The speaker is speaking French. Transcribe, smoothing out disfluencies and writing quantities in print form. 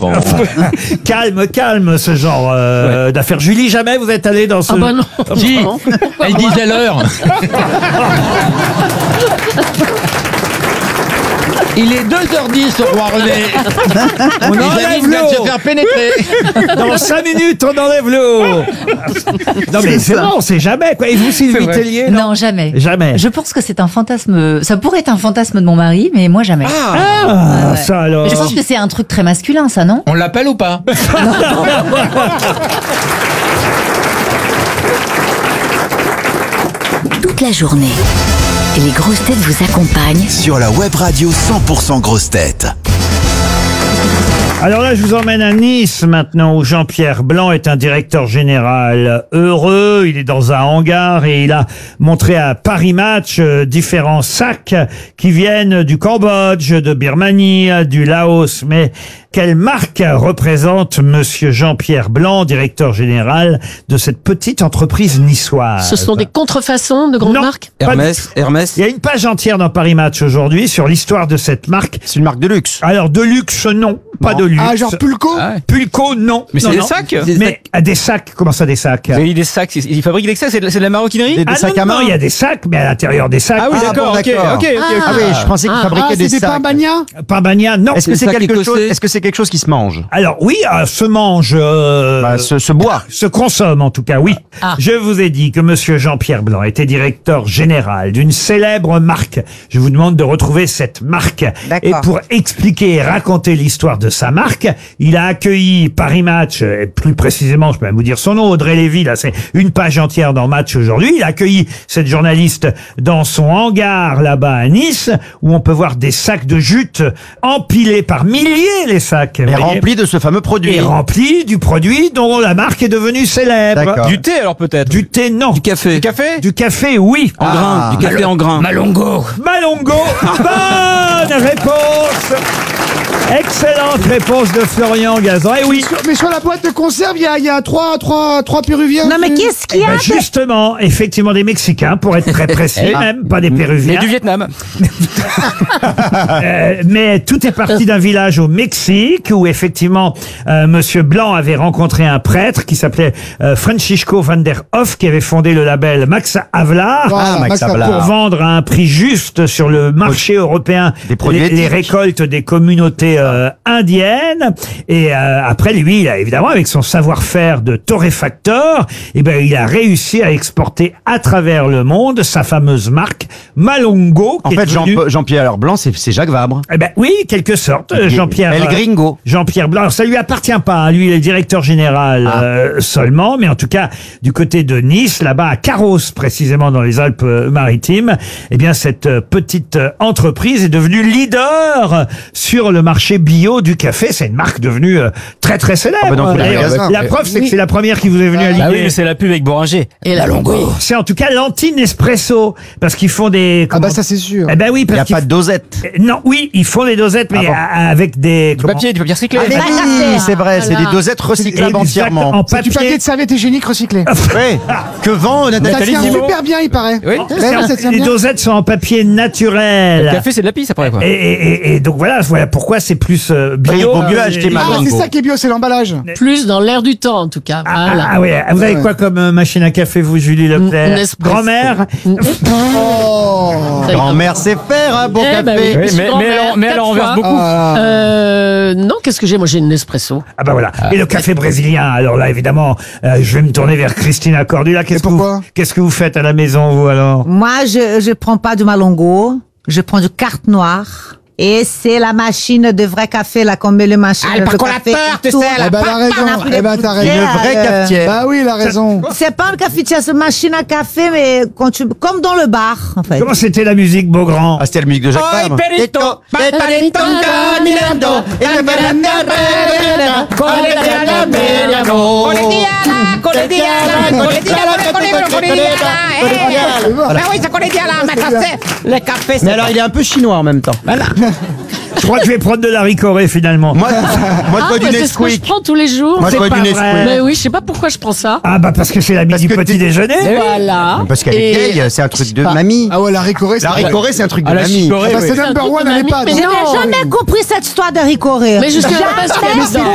bon. Calme ce genre d'affaires. Julie, jamais vous êtes allée dans ce... Ah bah non. Si, elle disait l'heure. Il est 2h10 au roi René. On Les enlève amis viennent l'eau. se faire pénétrer. Dans 5 minutes, on enlève l'eau. Non mais c'est bon, on sait jamais quoi. Et vous, Sylvie Tellier, Non, jamais. Jamais. Je pense que c'est un fantasme. Ça pourrait être un fantasme de mon mari, mais moi jamais. Ah, ouais. ça alors. Je pense que c'est un truc très masculin, ça, non? On l'appelle ou pas? Toute la journée, les grosses têtes vous accompagnent Sur la web radio 100% grosses têtes. Alors là, je vous emmène à Nice maintenant, où Jean-Pierre Blanc est un directeur général heureux. Il est dans un hangar et il a montré à Paris Match différents sacs qui viennent du Cambodge, de Birmanie, du Laos. Mais quelle marque représente Monsieur Jean-Pierre Blanc, directeur général de cette petite entreprise niçoise? Ce sont des contrefaçons de grandes Non, marques. pas du Hermès, tout. Hermès, Il y a une page entière dans Paris Match aujourd'hui sur l'histoire de cette marque. c'est une marque de luxe. Alors de luxe, non, pas de luxe. Ah, genre Pulco? Ah ouais. Pulco, non. Mais c'est Non, des non. sacs. Mais des sacs, comment ça des sacs? Vous avez dit des sacs, ils fabriquent des sacs, c'est de la maroquinerie? Des sacs à main. il y a des sacs, mais à l'intérieur des sacs. Ah oui, Ah, d'accord, bon, ok, d'accord. ok. Ah oui, je pensais qu'ils fabriquaient Ah, des c'est des sacs. Pambagna? Pambagna, non. Est-ce que Des c'est sacs quelque chose? écossais. Est-ce que c'est quelque chose qui se mange? Alors oui, se mange, Se boit. se consomme en tout cas, oui. Je vous ai dit que Monsieur Jean-Pierre Blanc était directeur général d'une célèbre marque. Je vous demande de retrouver cette marque. D'accord. Et pour expliquer et raconter l'histoire de sa marque, il a accueilli Paris Match, et plus précisément, je peux même vous dire son nom, Audrey Lévy, là c'est une page entière dans Match aujourd'hui. Il a accueilli cette journaliste dans son hangar là-bas à Nice, où on peut voir des sacs de jute empilés par milliers, les sacs. Et vous voyez. rempli de ce fameux produit. Et rempli du produit dont la marque est devenue célèbre. D'accord. Du thé alors peut-être? Du thé, non. Du café. Du café? Du café, oui. En grain. Du café en grain. Malongo. Malongo. Bonne réponse. Excellente réponse de Florian Gazan. Et oui. Mais sur la boîte de conserve, il y a trois péruviens. Non, mais qu'est-ce qu'il y a? Justement, effectivement, des Mexicains, pour être très précis, même, pas des Mais Péruviens. du Vietnam. Mais tout est parti d'un village au Mexique où effectivement Monsieur Blanc avait rencontré un prêtre qui s'appelait Francisco van der Hoff, qui avait fondé le label Max Havelaar. Voilà, Max Max Havelaar. Pour vendre à un prix juste sur le marché européen Des produits les éthiques. récoltes des communautés indiennes. Et après, lui, il a, évidemment, avec son savoir-faire de torréfacteur, eh ben, il a réussi à exporter à travers le monde sa fameuse marque Malongo. En qui est fait, devenue- Jean-Pierre Blanc, c'est Jacques Vabre. Eh ben oui, quelque sorte, Jean-Pierre. El Gringo. Jean-Pierre Blanc. Alors, ça lui appartient pas, hein. Lui, il est le directeur général seulement, mais en tout cas, du côté de Nice, là-bas, à Carros, précisément dans les Alpes-Maritimes, eh bien, cette petite entreprise est devenue leader sur le marché bio du café. C'est une marque devenue très, très célèbre. Ah bah, dans tous les D'ailleurs, magasins. la preuve, c'est que c'est la première qui vous est venue à l'idée. Ah oui, mais c'est la pub avec Boranger. Et la longo. C'est en tout cas l'anti-Nespresso, parce qu'ils font des... Ah bah ça c'est sûr. Eh ben oui, Il n'y a parce qu'ils pas de dosette. non, oui, ils font des dosettes, mais Ah bon. avec des... Du papier recyclé. Ah, oui, c'est vrai, c'est des dosettes recyclables entièrement. En C'est du papier de serviette hygiénique recyclé. Oui. Que vend Ça Nathalie tient Simon. super bien, il paraît. Oui. Ça tient Les bien. dosettes sont en papier Le naturel. café, c'est de la pisse après quoi. Et donc voilà pourquoi c'est plus bio. Il vaut mieux acheter Et- Ah, Malongo. c'est ça qui est bio, c'est l'emballage. Plus dans l'air du temps, en tout cas. Voilà. Ah oui, vous avez quoi comme machine à café, vous, Julie Leclerc? Nespresso. Grand-mère? Oh. Grand-mère sait faire un bon Eh café. ben oui. Oui, Je suis grand-mère, mais elle en 4 renverse fois. beaucoup. Non, qu'est-ce que j'ai? Moi, j'ai une Nespresso. Ah bah voilà. Et le café brésilien, alors là, évidemment, je vais me tourner vers Christina Cordula. pourquoi Qu'est-ce que vous faites à la maison, vous, alors? Moi, je prends pas du Malongo, je prends du carte noire. Et c'est la machine de vrai café, là, comme le machine de café. Eh ben, elle a raison. Eh ben, t'as raison. Une vraie cafetière. Bah oui, il a raison. C'est pas une cafetière, c'est une machine à café, mais comme dans le bar, en fait. Comment c'était la musique, Beaugrand? Ah, c'était la musique de Jacques Vabre. Perito, Perito, caminando, Le café, Mais alors, il est un peu chinois en même temps. Je crois que je vais prendre de la ricorée, finalement. Moi, je bois du mais c'est ce que je Nesquik. prends tous les jours. Moi, je C'est bois pas du vrai. Nesquik. Mais oui, je sais pas pourquoi je prends ça. Ah bah parce que c'est la midi que petit t'es- déjeuner. Voilà. Parce qu'elle est Et- vieille, c'est un truc de pas- mamie. Ah ouais, la ricorée, La ricorée, c'est un truc de Ah, la mamie. chicorée, Bah, oui. c'est number one à mamie, l'EHPAD. mais Je non. n'ai jamais compris cette histoire de ricorée. Mais jusqu'à la base, Jamais. c'est